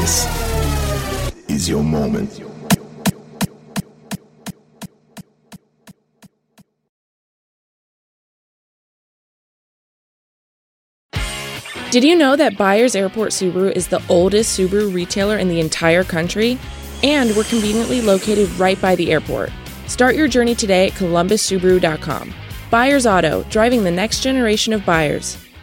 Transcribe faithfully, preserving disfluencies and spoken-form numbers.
This is your moment. Did you know that Byers Airport Subaru is the oldest Subaru retailer in the entire country? And we're conveniently located right by the airport. Start your journey today at columbus subaru dot com. Byers Auto, driving the next generation of buyers.